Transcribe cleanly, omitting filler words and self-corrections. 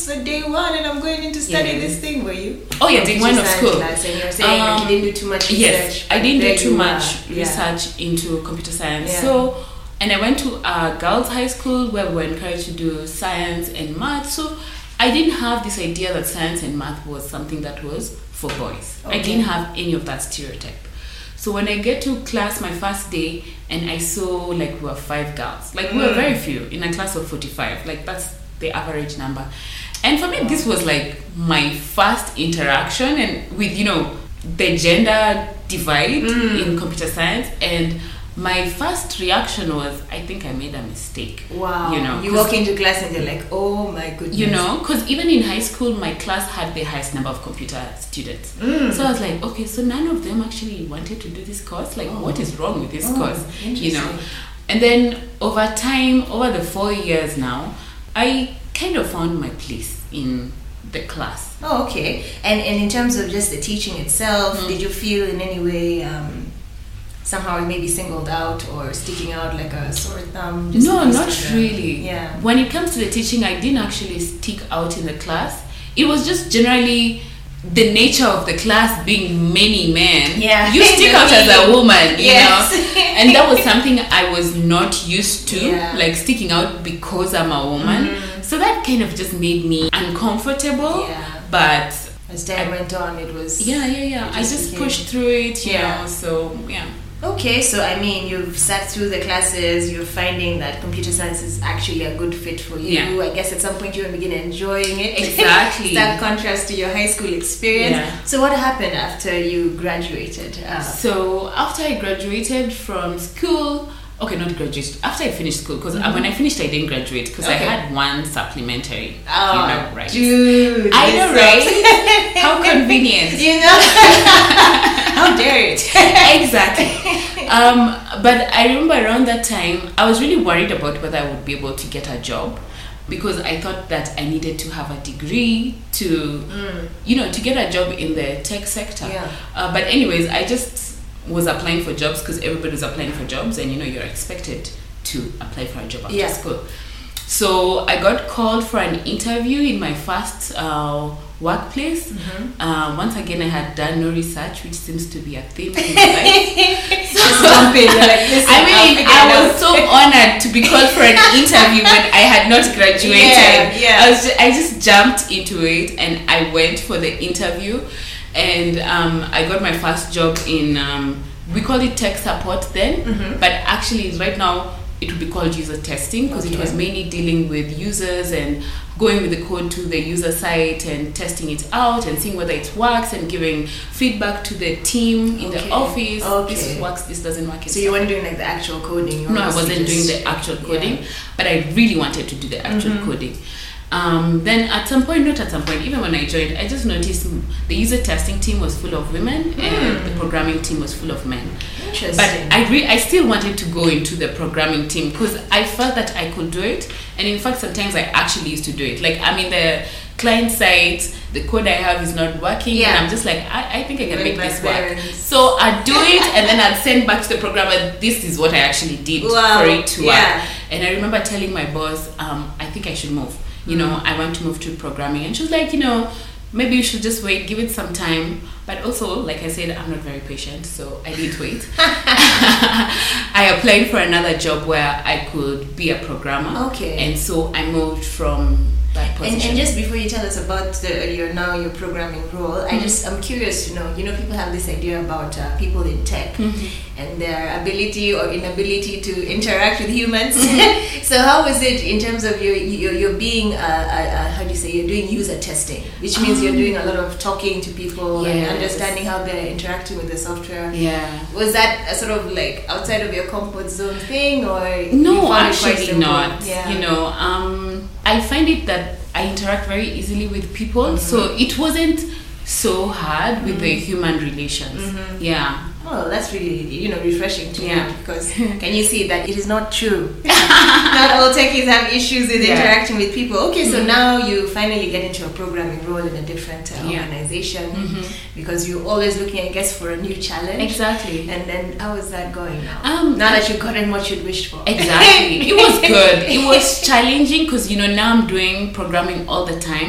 so day one and I'm going in to study this thing. Were you? Oh yeah, day one of school. Class, and you're saying like you didn't do too much research. Yes, I didn't do too much research into computer science. Yeah. So, and I went to a girls' high school where we were encouraged to do science and math. So I didn't have this idea that science and math was something that was for boys. I didn't have any of that stereotype. So when I get to class my first day and I saw like we were 5 girls, like we were very few in a class of 45, like that's the average number. And for me, this was like my first interaction and with, you know, the gender divide in computer science. And my first reaction was, I think I made a mistake. Wow. You know, you walk into class and you're like, oh my goodness. You know, because even in high school, my class had the highest number of computer students. So I was like, okay, so none of them actually wanted to do this course. Like, what is wrong with this course? You know? And then over time, over the 4 years now, I kind of found my place in the class. Oh, okay. And in terms of just the teaching itself, did you feel in any way somehow maybe singled out or sticking out like a sore thumb? No, not really. Yeah. When it comes to the teaching, I didn't actually stick out in the class. It was just generally the nature of the class being many men. Yeah. You stick out as a woman, you Yes. know? And that was something I was not used to, Yeah. like sticking out because I'm a woman. So that kind of just made me uncomfortable. Yeah. But as time went on, it was... yeah. I just pushed through it, you know, so yeah. Okay, so I mean, you've sat through the classes, you're finding that computer science is actually a good fit for you. Yeah. I guess at some point you will begin enjoying it. Exactly. Stark contrast to your high school experience. Yeah. So what happened after you graduated? So after I graduated from school, okay, not graduated, after I finished school, because when I finished I didn't graduate because I had one supplementary. Oh, you know, right? Dude, I know, right? How convenient. You know? How dare it? Exactly. But I remember around that time, I was really worried about whether I would be able to get a job because I thought that I needed to have a degree to, you know, to get a job in the tech sector. Yeah. But anyways, I just was applying for jobs because everybody was applying for jobs and, you know, you're expected to apply for a job after school. So I got called for an interview in my first workplace. Once again, I had done no research, which seems to be a theme in my life. Just jump in. You're like, listen, I was so honored to be called for an interview when I had not graduated. Yeah. I just jumped into it and I went for the interview. And I got my first job in, we called it tech support then, but actually right now it would be called user testing because it was mainly dealing with users and going with the code to the user site and testing it out and seeing whether it works and giving feedback to the team in the office. This works, this doesn't work. So you weren't doing like the actual coding? No, I wasn't doing the actual coding, but I really wanted to do the actual coding. Then at some point, not at some point, even when I joined, I just noticed the user testing team was full of women and the programming team was full of men. Interesting. But I still wanted to go into the programming team because I felt that I could do it. And in fact, sometimes I actually used to do it. Like, I'm in the client side, the code I have is not working, and I'm just like, I think I can make this work. So I'd do it, and then I'd send back to the programmer, this is what I actually did for it to work. And I remember telling my boss, I think I should move. You know, I want to move to programming. And she was like, you know, maybe you should just wait, give it some time. But also, like I said, I'm not very patient, so I did wait. I applied for another job where I could be a programmer. Okay. And so I moved from that position. And just before you tell us about your programming role, I'm curious to know, people have this idea about people in tech and their ability or inability to interact with humans. So how is it in terms of you're being how do you say, you're doing user testing, which means you're doing a lot of talking to people and understanding how they're interacting with the software. Was that a sort of like outside of your comfort zone thing, or no? Actually not. I find it that I interact very easily with people, so it wasn't so hard with the human relations. Oh, that's really, refreshing to me, because can you see that it is not true? Not all techies have issues with interacting with people. Okay, so now you finally get into a programming role in a different organization, because you're always looking, I guess, for a new challenge. Exactly. And then how is that going now? Now that you've gotten what you'd wished for. Exactly. It was good. It was challenging because, now I'm doing programming all the time.